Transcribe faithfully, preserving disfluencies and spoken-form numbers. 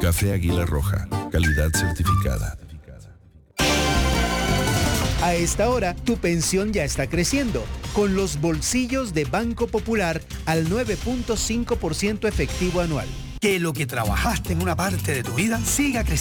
Café Águila Roja, calidad certificada. A esta hora, tu pensión ya está creciendo, con los bolsillos de Banco Popular al nueve punto cinco por ciento efectivo anual. Que lo que trabajaste en una parte de tu vida siga creciendo.